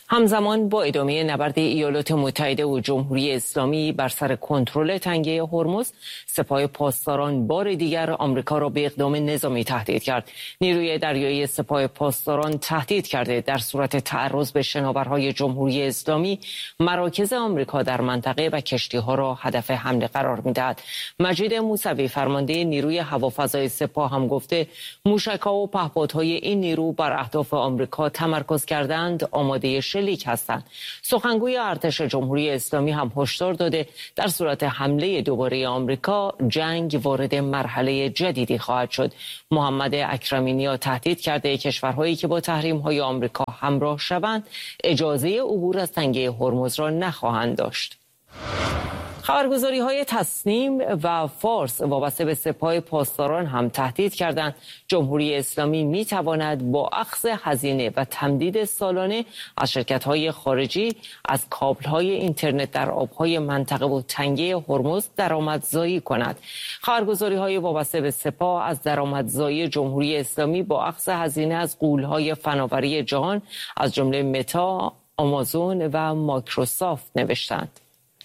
همزمان با ادامه نبرد ایالات متحده و جمهوری اسلامی بر سر کنترل تنگه هرمز، سپاه پاسداران بار دیگر آمریکا را به اقدام نظامی تهدید کرد. نیروی دریایی سپاه پاسداران تهدید کرده در صورت تعرض به شناورهای جمهوری اسلامی مراکز آمریکا در منطقه و کشتی‌ها را هدف حمله قرار می‌دهد. مجید موسوی فرمانده نیروی هوافضای سپاه هم گفته موشک‌ها و پهپادهای این نیرو بر اهداف آمریکا تمرکز کردند، آماده شلیک هستند. سخنگوی ارتش جمهوری اسلامی هم هشدار داده در صورت حمله دوباره آمریکا جنگ وارد مرحله جدیدی خواهد شد. محمد اکرمی نیا تهدید کرده کشورهایی که با تحریم‌های آمریکا همراه شوند اجازه عبور از تنگه هرمز را نخواهند داشت. خبرگزاری‌های تسنیم و فارس وابسته به سپاه پاسداران هم تهدید کردند جمهوری اسلامی می‌تواند با اخذ هزینه و تمدید سالانه از شرکت‌های خارجی از کابل‌های اینترنت در آب‌های منطقه و تنگه هرمز درآمدزایی کند. خبرگزاری‌های وابسته به سپاه از درآمدزایی جمهوری اسلامی با اخذ هزینه از غول‌های فناوری جهان از جمله متا، آمازون و مایکروسافت نوشتند.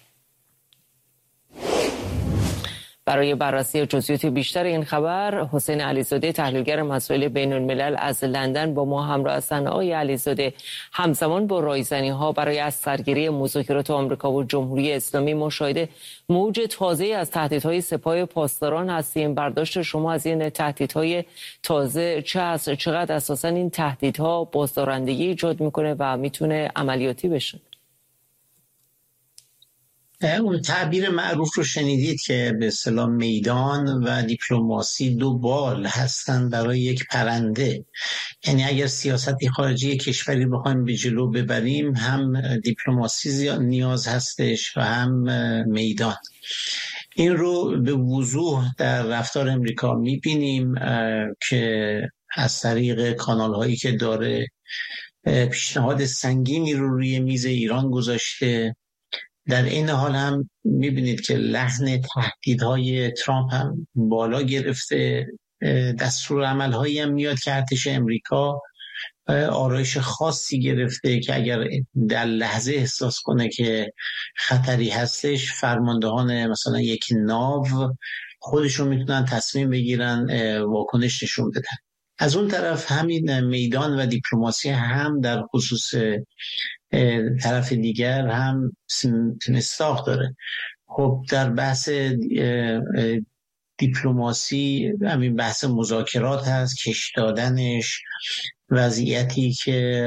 برای بررسی جزئیات بیشتر این خبر، حسین علیزاده تحلیلگر مسائل بین الملل از لندن با ما همراه هستند. آقای علیزاده، همزمان با رایزنی‌ها برای از سرگیری مذاکرات آمریکا و جمهوری اسلامی مشاهده موج تازه از تهدیدهای سپاه پاسداران هستیم. برداشت شما از این تهدیدهای تازه چه است؟ چقدر اساساً این تهدیدها بازدارندگی ایجاد میکنه و میتونه عملیاتی بشه؟ اون تعبیر معروف رو شنیدید که به اصطلاح میدان و دیپلماسی دو بال هستن برای یک پرنده. یعنی اگر سیاستی خارجی کشوری بخوایم به جلو ببریم، هم دیپلماسی نیاز هستش و هم میدان. این رو به وضوح در رفتار امریکا میبینیم که از طریق کانال هایی که داره پیشنهاد سنگینی رو روی میز ایران گذاشته. در این حال هم میبینید که لحن تهدیدهای ترامپ هم بالا گرفته. دستورالعمل‌هایی هم میاد که ارتش امریکا آرایش خاصی گرفته که اگر در لحظه احساس کنه که خطری هستش، فرماندهان مثلا یک ناو خودشون میتونن تصمیم بگیرن واکنش نشون بدن. از اون طرف همین میدان و دیپلماسی هم در خصوص طرف دیگر هم مصداق داره. خب در بحث دیپلماسی همین بحث مذاکرات هست، کش دادنش، وضعیتی که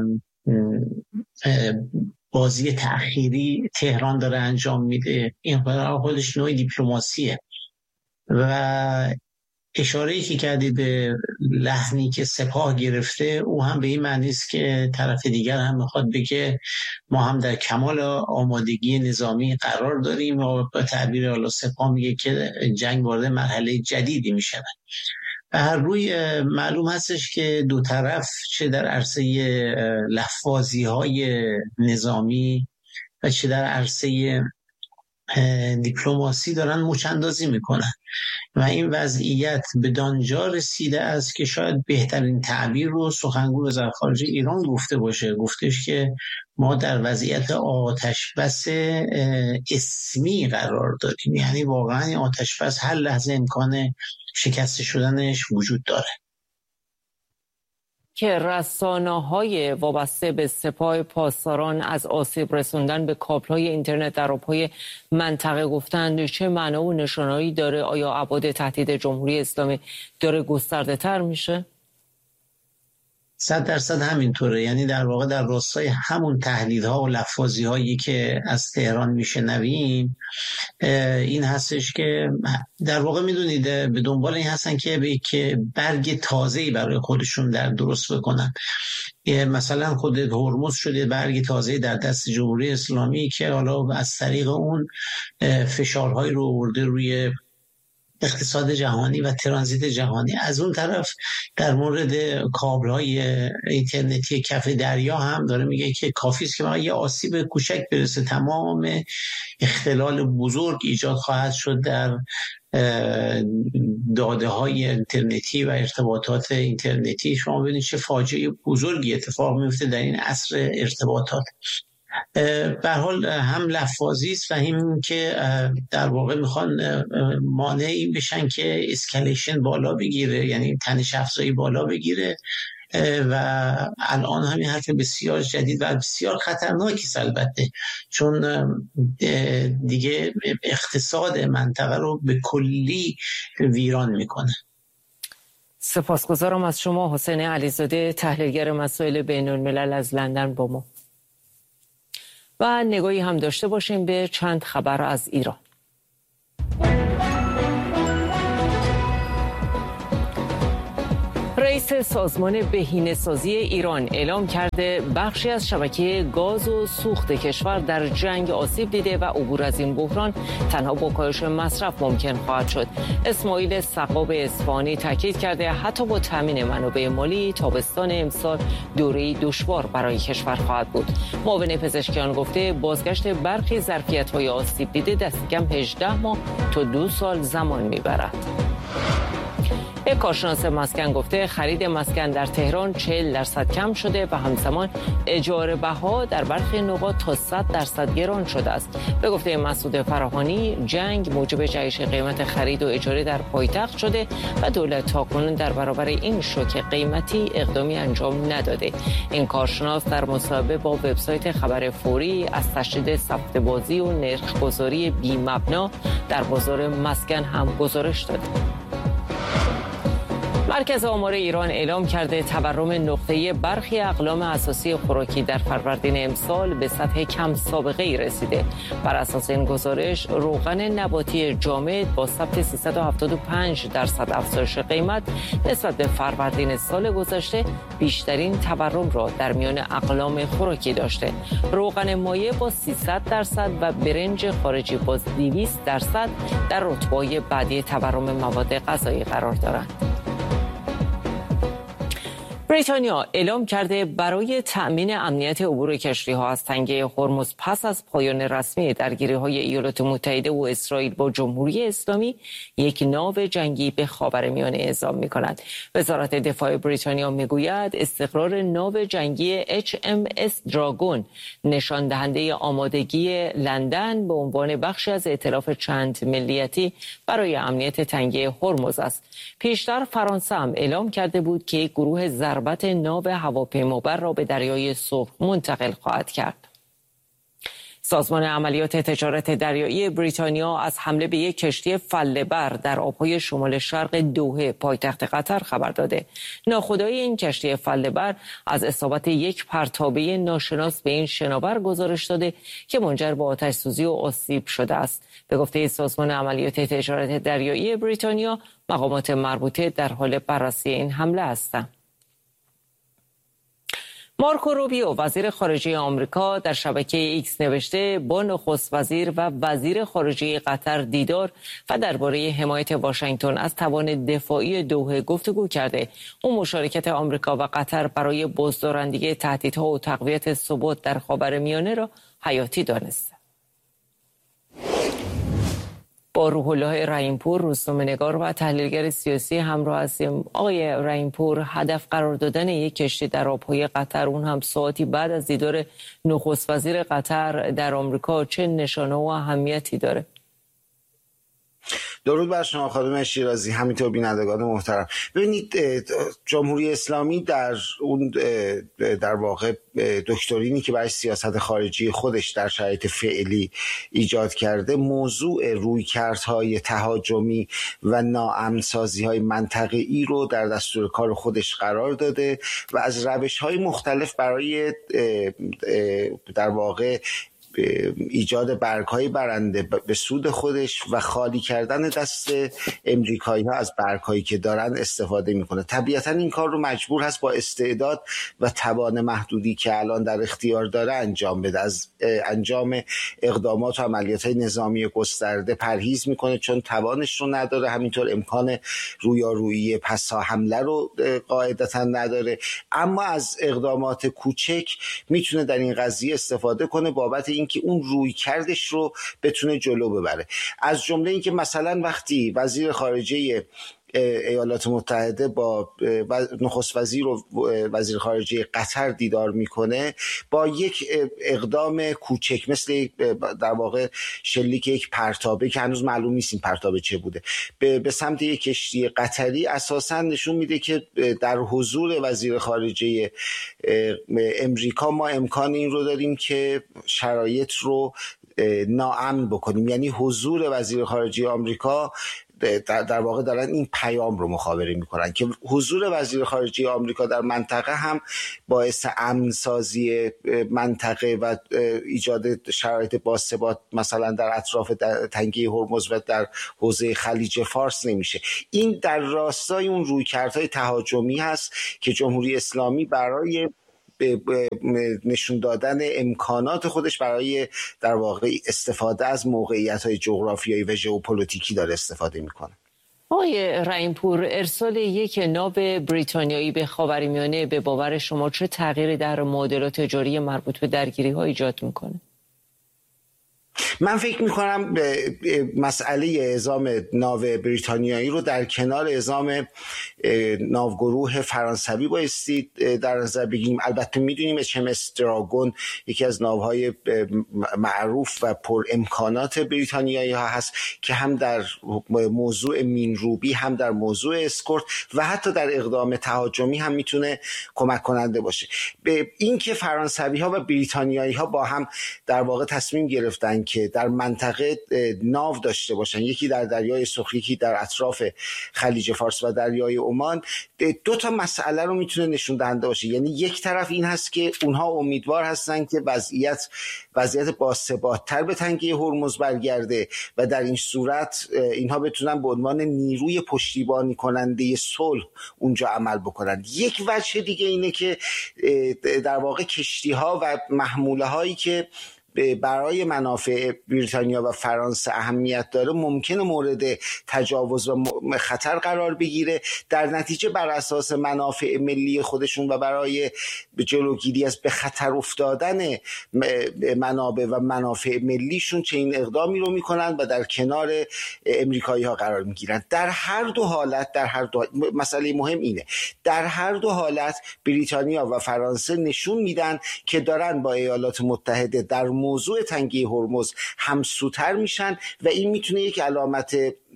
بازی تأخیری تهران داره انجام میده، این خودش نوع دیپلماسیه. و اشاره‌ای که کردی به لحنی که سپاه گرفته، او هم به این معنی است که طرف دیگر هم میخواد بگه ما هم در کمال آمادگی نظامی قرار داریم و با تعبیر حالا سپاه میگه که جنگ وارد مرحله جدیدی میشه. به هر روی معلوم هستش که دو طرف چه در عرصه لفاظی‌های نظامی و چه در عرصه دیپلماسی دارن مچ‌اندازی میکنن و این وضعیت به دانجا رسیده است که شاید بهترین تعبیر رو سخنگوی وزارت خارجه ایران گفته باشه. گفتش که ما در وضعیت آتش بس اسمی قرار داریم، یعنی واقعا این آتش بس هر لحظه امکان شکست شدنش وجود داره. که رسانه‌های وابسته به سپاه پاسداران از آسیب رسوندن به کابل‌های اینترنت در آب‌های منطقه گفتند، چه معنا و نشانه‌ای داره؟ آیا ابعاد تهدید جمهوری اسلامی داره گسترده‌تر میشه؟ 100% همینطوره. یعنی در واقع در راستای همون تهدیدها و لفاظی‌هایی که از تهران میشنویم این هستش که در واقع میدونید به دنبال این هستن که برگ تازه‌ای برای خودشون در درست بکنن. مثلا خود هرمز شده برگ تازه‌ای در دست جمهوری اسلامی که حالا از طریق اون فشارهایی رو آورده روی اقتصاد جهانی و ترانزیت جهانی. از اون طرف در مورد کابل‌های اینترنتی کف دریا هم داره میگه که کافی است که ما یه آسیب کوچک برسه تمام اختلال بزرگ ایجاد خواهد شد در داده های اینترنتی و ارتباطات اینترنتی. شما ببینید چه فاجعه بزرگی اتفاق میفته در این عصر ارتباطات. به هر حال هم لفاظی است و هم که در واقع میخوان مانع این بشن که اسکالیشن بالا بگیره، یعنی تنش افزایی بالا بگیره و الان همین حرف بسیار جدید و بسیار خطرناکی است البته، چون دیگه اقتصاد منطقه رو به کلی ویران میکنه. سپاسگزارم از شما حسین علیزاده، تحلیلگر مسائل بین الملل از لندن با ما. و نگاهی هم داشته باشیم به چند خبر از ایران. رئیس سازمان بهینه‌سازی ایران اعلام کرده بخشی از شبکه گاز و سوخت کشور در جنگ آسیب دیده و عبور از این بحران تنها با کاهش مصرف ممکن خواهد شد. اسماعیل سقاب اصفهانی تاکید کرده حتی با تامین منابع مالی تابستان امسال دوره‌ای دشوار برای کشور خواهد بود. معاون پزشکیان گفته بازگشت برخی ظرفیت‌های آسیب دیده دست کم 18 ماه تا 2 سال زمان می‌برد. یک کارشناس مسکن گفته خرید مسکن در تهران 40% کم شده و همزمان اجاره بها در برخی نقاط تا 100% گران شده است. به گفته مسعود فراهانی جنگ موجب جهش قیمت خرید و اجاره در پایتخت شده و دولت تاکنون در برابر این شوک قیمتی اقدامی انجام نداده. این کارشناس در مصاحبه با وبسایت خبر فوری از تشدید سفته‌بازی و نرخ‌گذاری بی‌مبنا در بازار مسکن هم گزارش داد. مرکز آمار ایران اعلام کرده تورم نقطه‌ای برخی اقلام اساسی خوراکی در فروردین امسال به سطح کم سابقه‌ای رسیده. بر اساس این گزارش روغن نباتی جامد با ثبت 375% افزایش قیمت نسبت به فروردین سال گذشته بیشترین تورم را در میان اقلام خوراکی داشته. روغن مایع با 300% و برنج خارجی با 200% در رتبه‌های بعدی تورم مواد غذایی قرار دارند. بریتانیا اعلام کرده برای تأمین امنیت عبور کشتی‌ها از تنگه هرمز پس از پایان رسمی درگیری‌های ایالات متحده و اسرائیل با جمهوری اسلامی یک ناو جنگی به خاورمیانه اعزام می‌کند. وزارت دفاع بریتانیا می‌گوید استقرار ناو جنگی HMS دراگون نشان دهنده آمادگی لندن به عنوان بخشی از ائتلاف چند ملیتی برای امنیت تنگه هرمز است. پیشتر فرانسه هم اعلام کرده بود که گروه ضربت ناو هواپیمابر را به دریای سرخ منتقل خواهد کرد. سازمان عملیات تجارت دریایی بریتانیا از حمله به یک کشتی فله‌بر در آبهای شمال شرق دوحه پایتخت قطر خبر داده. ناخدای این کشتی فله‌بر از اصابت یک پرتابه ناشناس به این شناور گزارش داده که منجر به آتش‌سوزی و آسیب شده است. به گفته سازمان عملیات تجارت دریایی بریتانیا مقامات مربوطه در حال بررسی این حمله هستند. مارکو روبیو وزیر خارجه آمریکا در شبکه ایکس نوشته با نخست وزیر و وزیر خارجه قطر دیدار و درباره حمایت واشنگتن از توان دفاعی دوحه گفتگو کرده. او مشارکت آمریکا و قطر برای بازدارندگی تهدیدها و تقویت ثبات در خاورمیانه را حیاتی دانسته. با روح الله رحیم‌پور روزنامه‌نگار و تحلیلگر سیاسی همراه هستیم. آقای رحیم‌پور، هدف قرار دادن یک کشتی در آب‌های قطر، اون هم ساعتی بعد از دیدار نخست وزیر قطر در آمریکا، چه نشانه و اهمیتی داره؟ درود بر شما خانم شیرازی، همینطور بینندگان محترم. ببینید جمهوری اسلامی در اون در واقع دکترینی که برای سیاست خارجی خودش در شرایط فعلی ایجاد کرده، موضوع رویکردهای تهاجمی و ناامن‌سازی‌های منطقه‌ای رو در دستور کار خودش قرار داده و از روش‌های مختلف برای در واقع ایجاد برگ‌های برنده به سود خودش و خالی کردن دست امریکایی‌ها از برگ‌هایی که دارن استفاده می‌کنه. طبیعتاً این کار رو مجبور هست با استعداد و توان محدودی که الان در اختیار داره انجام بده. از انجام اقدامات و عملیات‌های نظامی گسترده پرهیز می‌کنه چون توانش رو نداره، همینطور امکان رویارویی پسا حمله رو قاعدتاً نداره، اما از اقدامات کوچک میتونه در این قضیه استفاده کنه بابت اینکه اون روی کردش رو بتونه جلو ببره. از جمله اینکه مثلا وقتی وزیر خارجه ایالات متحده با نخست وزیر و وزیر خارجه قطر دیدار میکنه، با یک اقدام کوچک مثل در واقع شلیک یک پرتابه که هنوز معلوم نیست این پرتابه چه بوده به سمت یک کشتی قطری، اساسا نشون میده که در حضور وزیر خارجه امریکا ما امکان این رو داریم که شرایط رو ناامن بکنیم. یعنی حضور وزیر خارجه آمریکا در واقع دارن این پیام رو مخابره میکنن که حضور وزیر خارجه آمریکا در منطقه هم باعث امن‌سازی منطقه و ایجاد شرایط باثبات مثلا در اطراف تنگه هرمز و در حوزه خلیج فارس نمیشه. این در راستای اون رویکردهای تهاجمی هست که جمهوری اسلامی برای نشون دادن امکانات خودش برای در واقع استفاده از موقعیت‌های جغرافیایی و ژئوپلیتیکی داره استفاده میکنه. آقای رحیم‌پور، ارسال یک ناو بریتانیایی به خاورمیانه به باور شما چه تغییری در معادلات تجاری مربوط به درگیری‌ها ایجاد میکنه؟ من فکر میکنم مسئله اعزام ناو بریتانیایی رو در کنار اعزام ناوگروه فرانسوی بایستی در نظر بگیریم. البته میدونیم HMS دراگون یکی از ناوهای معروف و پر امکانات بریتانیایی ها هست که هم در موضوع مینروبی هم در موضوع اسکورت و حتی در اقدام تهاجمی هم میتونه کمک کننده باشه. به اینکه فرانسوی ها و بریتانیایی ها با هم در واقع تصمیم گرفتن که در منطقه ناو داشته باشن، یکی در دریای سرخ یکی در اطراف خلیج فارس و دریای عمان، دو تا مسئله رو میتونه نشون دهنده باشه. یعنی یک طرف این هست که اونها امیدوار هستن که وضعیت باثبات‌تر به تنگه هرمز برگرده و در این صورت اینها بتونن به عنوان نیروی پشتیبانی کننده صلح اونجا عمل بکنن. یک وجه دیگه اینه که در واقع کشتی‌ها و محموله‌هایی که برای منافع بریتانیا و فرانسه اهمیت داره ممکنه مورد تجاوز و خطر قرار بگیره. در نتیجه بر اساس منافع ملی خودشون و برای جلوگیری از به خطر افتادن منابع و منافع ملیشون چنین اقدامی رو میکنن و در کنار امریکایی ها قرار میگیرن. در هر دو حالت مسئله مهم اینه، در هر دو حالت بریتانیا و فرانسه نشون میدن که دارن با ایالات متحده در موضوع تنگه هرمز همسوتر میشن و این میتونه یک علامت،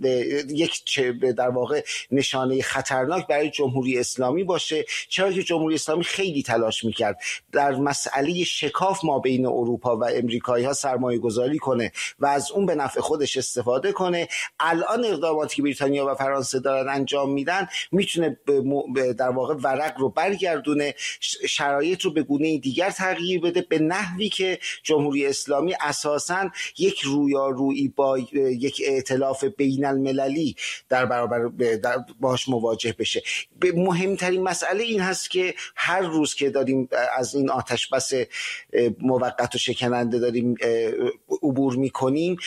یک در واقع نشانه خطرناک برای جمهوری اسلامی باشه، چرا که جمهوری اسلامی خیلی تلاش میکرد در مسئله شکاف ما بین اروپا و امریکایی ها سرمایه گذاری کنه و از اون به نفع خودش استفاده کنه. الان اقداماتی که بریتانیا و فرانسه دارن انجام میدن میتونه در واقع ورق رو برگردونه، شرایط رو به گونه دیگر تغییر بده، به نحوی که جمهوری اسلامی اساساً یک رویارویی با یک ائتلاف بین المللی در برابر باش مواجه بشه. مهمترین مسئله این هست که هر روز که داریم از این آتش بس موقت و شکننده داریم عبور میکنیم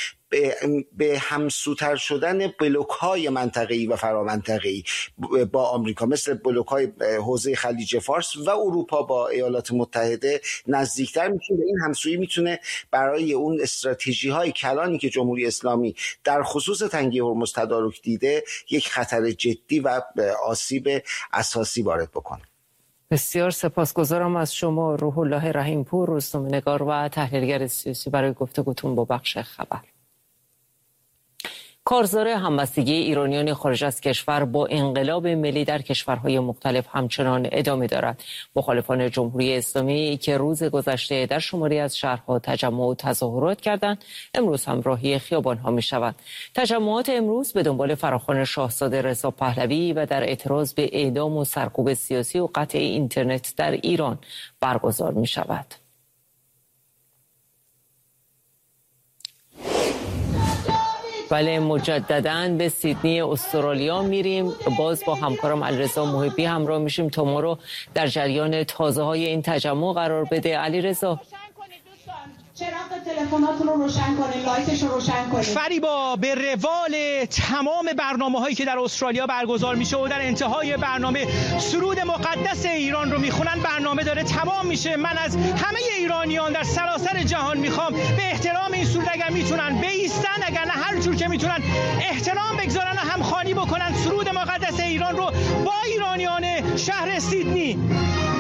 به همسوتر شدن بلوک‌های منطقه‌ای و فرامنطقه‌ای با آمریکا، مثل بلوک‌های حوزه خلیج فارس و اروپا با ایالات متحده نزدیکتر میشه. این همسویی میتونه برای اون استراتژی‌های کلانی که جمهوری اسلامی در خصوص تنگه هرمز تدارک دیده یک خطر جدی و آسیب اساسی وارد بکنه. بسیار سپاسگزارم از شما روح الله رحیم‌پور، روزنامه‌نگار و تحلیلگر سیاسی، برای گفتگوتون با بخش خبر. کارزار همبستگی ایرانیان خارج از کشور با انقلاب ملی در کشورهای مختلف همچنان ادامه دارد. مخالفان جمهوری اسلامی که روز گذشته در شماری از شهرها تجمع و تظاهرات کردند، امروز هم راهی خیابان‌ها می‌شوند. تجمعات امروز به دنبال فراخوان شاهزاده رضا پهلوی و در اعتراض به اعدام و سرکوب سیاسی و قطع اینترنت در ایران برگزار می‌شود. بله، مجدداً به سیدنی استرالیا میریم. باز با همکارم علیرضا محبی همراه میشیم تا ما رو در جریان تازه‌های این تجمع قرار بده. علیرضا. چراغ تلفناتون رو روشن کنین، لایتش رو روشن کنین. فریبا، به روال تمام برنامه‌هایی که در استرالیا برگزار میشه و در انتهای برنامه سرود مقدس ایران رو میخونن، برنامه داره تمام میشه. من از همه ایرانیان در سراسر جهان میخوام به احترام این سرود اگر میتونن بایستن، اگر نه هر جور که میتونن احترام بگذارن و همخوانی بکنن سرود مقدس ایران رو با ایرانیان شهر سیدنی.